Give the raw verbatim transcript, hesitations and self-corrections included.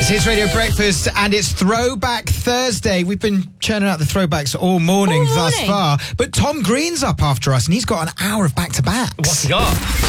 It's Hits Radio Breakfast and it's Throwback Thursday. We've been churning out the throwbacks all morning, all morning. thus far. But Tom Green's up after us and he's got an hour of back-to-backs. What's he got?